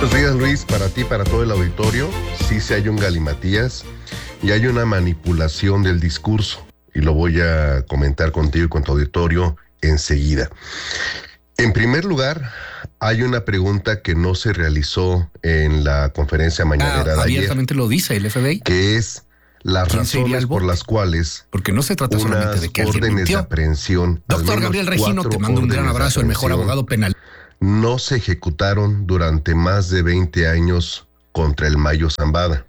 Buenos días, Luis, para ti, para todo el auditorio. Sí se hay un galimatías y hay una manipulación del discurso, y lo voy a comentar contigo y con tu auditorio enseguida. En primer lugar, hay una pregunta que no se realizó en la conferencia mañanera de ayer. Abiertamente lo dice el FBI. Que es las razones por las cuales porque no se trata solamente de que alguien órdenes mintió. de aprehensión. Doctor Gabriel Regino, te mando un gran abrazo, el mejor abogado penal. No se ejecutaron durante más de 20 años contra el Mayo Zambada,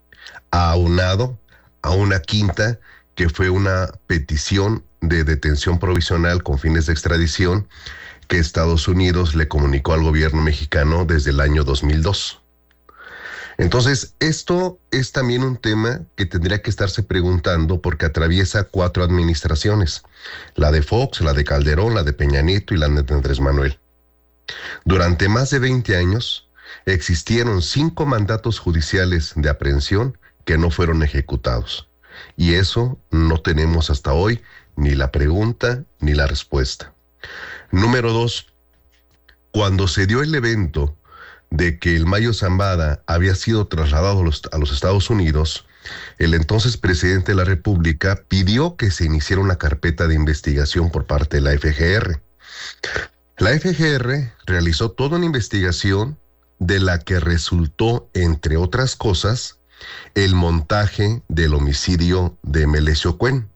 aunado a una quinta que fue una petición de detención provisional con fines de extradición que Estados Unidos le comunicó al gobierno mexicano desde el año 2002. Entonces, esto es también un tema que tendría que estarse preguntando porque atraviesa 4 administraciones: la de Fox, la de Calderón, la de Peña Nieto y la de Andrés Manuel. Durante más de 20 años existieron 5 mandatos judiciales de aprehensión que no fueron ejecutados. Y eso no tenemos hasta hoy ni la pregunta ni la respuesta. Número 2, cuando se dio el evento de que el Mayo Zambada había sido trasladado a los Estados Unidos, el entonces presidente de la República pidió que se iniciara una carpeta de investigación por parte de la FGR. La FGR realizó toda una investigación de la que resultó, entre otras cosas, el montaje del homicidio de Melesio Cuen.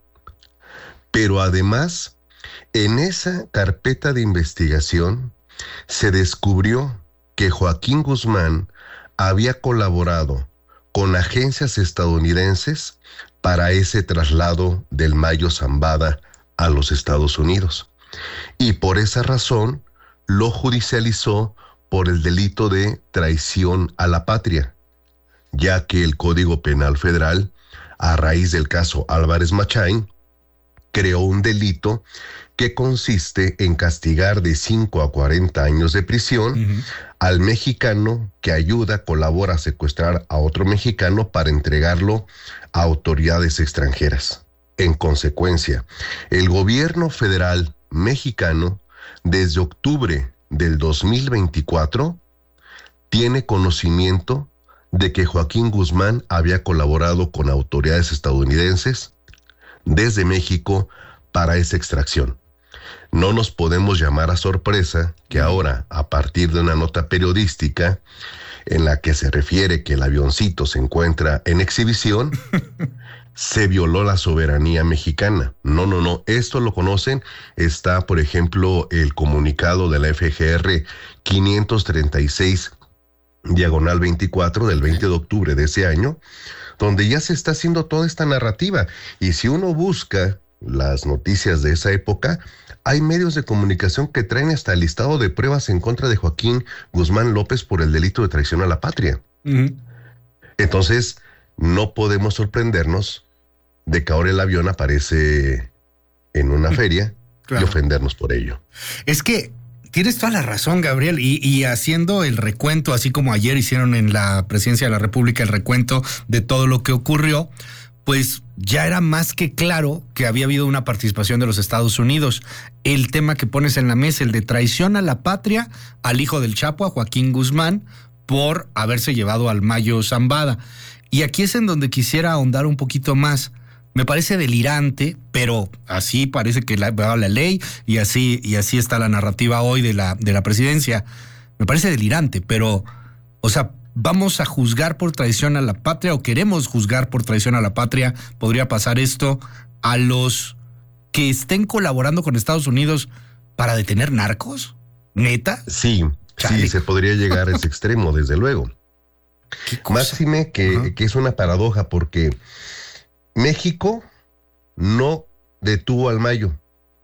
Pero además, en esa carpeta de investigación se descubrió que Joaquín Guzmán había colaborado con agencias estadounidenses para ese traslado del Mayo Zambada a los Estados Unidos. Y por esa razón lo judicializó por el delito de traición a la patria, ya que el Código Penal Federal, a raíz del caso Álvarez Machain, creó un delito que consiste en castigar de 5 a 40 años de prisión al mexicano que ayuda, colabora a secuestrar a otro mexicano para entregarlo a autoridades extranjeras. En consecuencia, el gobierno federal mexicano, desde octubre del 2024, tiene conocimiento de que Joaquín Guzmán había colaborado con autoridades estadounidenses desde México para esa extracción. No nos podemos llamar a sorpresa que ahora, a partir de una nota periodística en la que se refiere que el avioncito se encuentra en exhibición, se violó la soberanía mexicana. No, esto lo conocen. Está, por ejemplo, el comunicado de la FGR 536/24 del 20 de octubre de ese año, donde ya se está haciendo toda esta narrativa. Y si uno busca las noticias de esa época, hay medios de comunicación que traen hasta el listado de pruebas en contra de Joaquín Guzmán López por el delito de traición a la patria. Entonces, no podemos sorprendernos de que ahora el avión aparece en una feria y ofendernos por ello. Es que tienes toda la razón, Gabriel, y haciendo el recuento, así como ayer hicieron en la Presidencia de la República el recuento de todo lo que ocurrió, pues ya era más que claro que había habido una participación de los Estados Unidos. El tema que pones en la mesa, el de traición a la patria al hijo del Chapo, a Joaquín Guzmán, por haberse llevado al Mayo Zambada. Y aquí es en donde quisiera ahondar un poquito más. Me parece delirante, pero así parece que va la ley y así está la narrativa hoy de la presidencia. Me parece delirante, pero, o sea, ¿vamos a juzgar por traición a la patria o queremos juzgar por traición a la patria? ¿Podría pasar esto a los que estén colaborando con Estados Unidos para detener narcos? ¿Neta? Sí, Chale. Sí, se podría llegar a ese extremo, desde luego. Máxime que es una paradoja porque México no detuvo al Mayo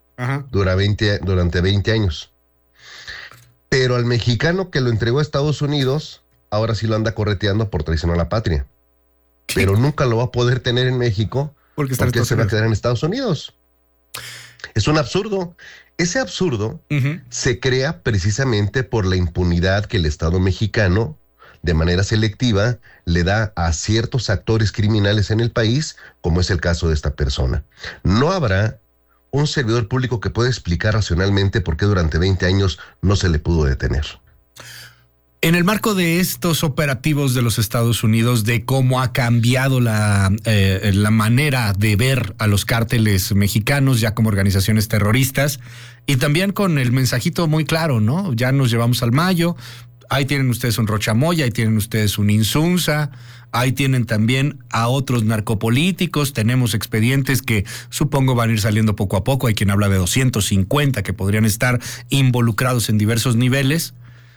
durante 20 años. Pero al mexicano que lo entregó a Estados Unidos, ahora sí lo anda correteando por traición a la patria. Pero nunca lo va a poder tener en México porque se va a quedar en Estados Unidos. Es un absurdo. Ese absurdo se crea precisamente por la impunidad que el Estado mexicano, de manera selectiva, le da a ciertos actores criminales en el país, como es el caso de esta persona. No habrá un servidor público que pueda explicar racionalmente por qué durante 20 años no se le pudo detener. En el marco de estos operativos de los Estados Unidos, de cómo ha cambiado la manera de ver a los cárteles mexicanos ya como organizaciones terroristas, y también con el mensajito muy claro, ¿no? Ya nos llevamos al Mayo, ahí tienen ustedes un Rochamoya, ahí tienen ustedes un Insunza, ahí tienen también a otros narcopolíticos, tenemos expedientes que supongo van a ir saliendo poco a poco, hay quien habla de 250 que podrían estar involucrados en diversos niveles.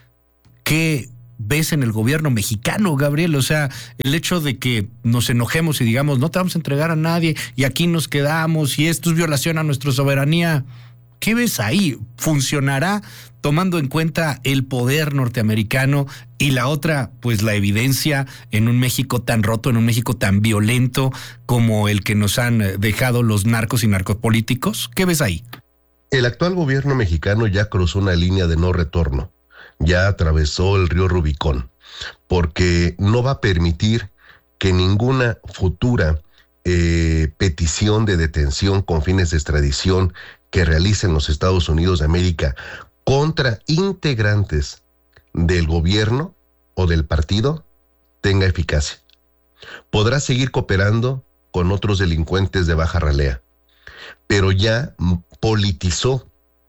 ¿Qué ves en el gobierno mexicano, Gabriel? O sea, el hecho de que nos enojemos y digamos, no te vamos a entregar a nadie y aquí nos quedamos y esto es violación a nuestra soberanía. ¿Qué ves ahí? ¿Funcionará tomando en cuenta el poder norteamericano y la otra, pues la evidencia en un México tan roto, en un México tan violento como el que nos han dejado los narcos y narcopolíticos? ¿Qué ves ahí? El actual gobierno mexicano ya cruzó una línea de no retorno. Ya atravesó el río Rubicón, porque no va a permitir que ninguna futura petición de detención con fines de extradición que realicen los Estados Unidos de América contra integrantes del gobierno o del partido tenga eficacia. Podrá seguir cooperando con otros delincuentes de baja ralea, pero ya politizó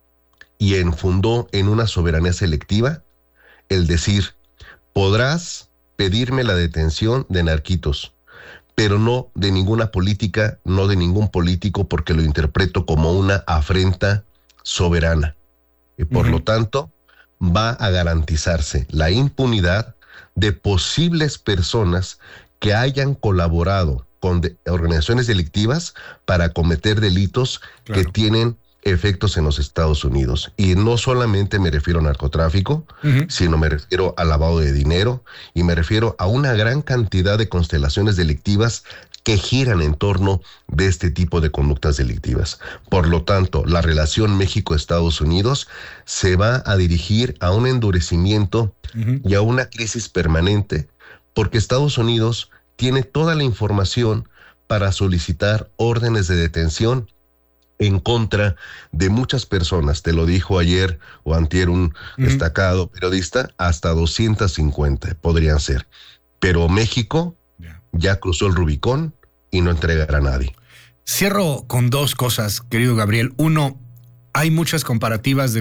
y enfundó en una soberanía selectiva el decir, podrás pedirme la detención de narquitos, pero no de ninguna política, no de ningún político, porque lo interpreto como una afrenta soberana. Y por lo tanto, va a garantizarse la impunidad de posibles personas que hayan colaborado con organizaciones delictivas para cometer delitos que tienen efectos en los Estados Unidos. Y no solamente me refiero a narcotráfico, sino me refiero a lavado de dinero y me refiero a una gran cantidad de constelaciones delictivas que giran en torno de este tipo de conductas delictivas. Por lo tanto, la relación México-Estados Unidos se va a dirigir a un endurecimiento y a una crisis permanente, porque Estados Unidos tiene toda la información para solicitar órdenes de detención en contra de muchas personas. Te lo dijo ayer o antier un destacado periodista, hasta 250 podrían ser. Pero México ya cruzó el Rubicón y no entregará a nadie. Cierro con dos cosas, querido Gabriel. Uno, hay muchas comparativas de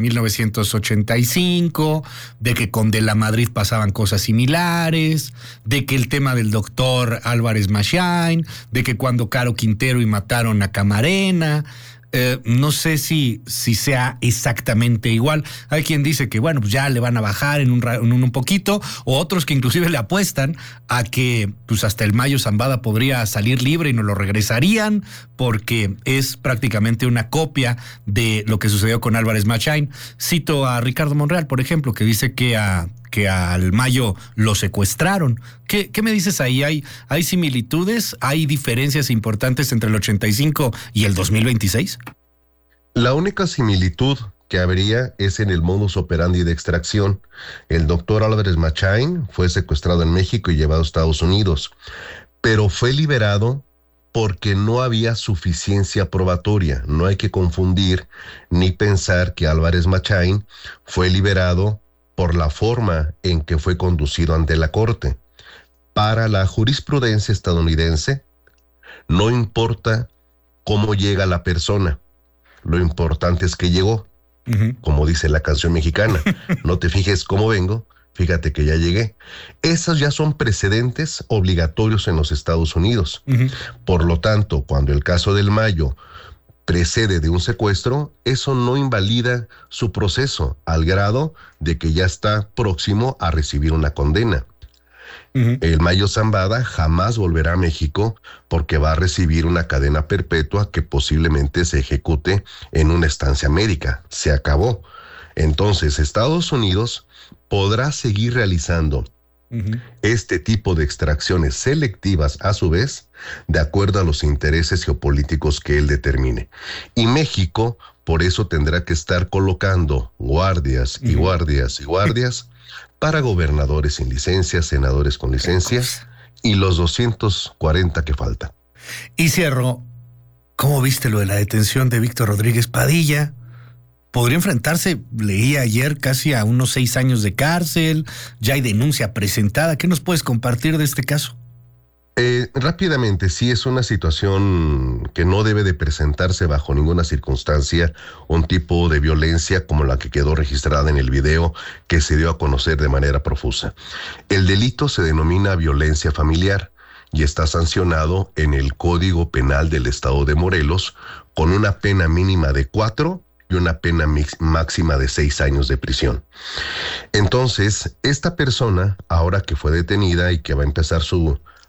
1985, de que con De la Madrid pasaban cosas similares, de que el tema del doctor Álvarez Machain, de que cuando Caro Quintero y mataron a Camarena. No sé si sea exactamente igual. Hay quien dice que, bueno, pues ya le van a bajar en un poquito, o otros que inclusive le apuestan a que pues hasta el Mayo Zambada podría salir libre y nos lo regresarían, porque es prácticamente una copia de lo que sucedió con Álvarez Machain. Cito a Ricardo Monreal, por ejemplo, que dice que al Mayo lo secuestraron. ¿Qué me dices ahí? ¿Hay similitudes? ¿Hay diferencias importantes entre el 85 y el 2026? La única similitud que habría es en el modus operandi de extracción. El doctor Álvarez Machain fue secuestrado en México y llevado a Estados Unidos, pero fue liberado porque no había suficiencia probatoria. No hay que confundir ni pensar que Álvarez Machain fue liberado por la forma en que fue conducido ante la corte. Para la jurisprudencia estadounidense, no importa cómo llega la persona, lo importante es que llegó, como dice la canción mexicana. No te fijes cómo vengo, fíjate que ya llegué. Esos ya son precedentes obligatorios en los Estados Unidos. Por lo tanto, cuando el caso del Mayo precede de un secuestro, eso no invalida su proceso al grado de que ya está próximo a recibir una condena. El Mayo Zambada jamás volverá a México porque va a recibir una cadena perpetua que posiblemente se ejecute en una estancia médica. Se acabó. Entonces, Estados Unidos podrá seguir realizando este tipo de extracciones selectivas, a su vez, de acuerdo a los intereses geopolíticos que él determine. Y México, por eso, tendrá que estar colocando guardias y guardias y guardias para gobernadores sin licencia, senadores con licencia y los 240 que faltan. Y cierro, ¿cómo viste lo de la detención de Víctor Rodríguez Padilla? podría enfrentarse, leí ayer, casi a unos 6 años de cárcel. Ya hay denuncia presentada. ¿Qué nos puedes compartir de este caso? Rápidamente, sí es una situación que no debe de presentarse bajo ninguna circunstancia, un tipo de violencia como la que quedó registrada en el video que se dio a conocer de manera profusa. El delito se denomina violencia familiar y está sancionado en el Código Penal del Estado de Morelos con una pena mínima de 4 y una pena máxima de 6 años de prisión. Entonces, esta persona, ahora que fue detenida y que va a empezar su